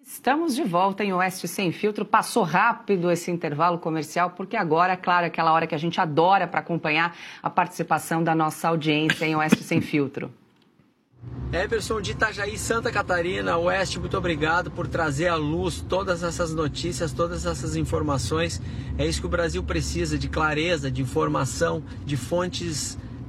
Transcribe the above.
Estamos de volta em Oeste Sem Filtro. Passou rápido esse intervalo comercial, porque agora, é claro, é aquela hora que a gente adora para acompanhar a participação da nossa audiência em Oeste Sem Filtro. Everson de Itajaí, Santa Catarina. Oeste, muito obrigado por trazer à luz todas essas notícias, todas essas informações. É isso que o Brasil precisa, de clareza, de informação, de fontes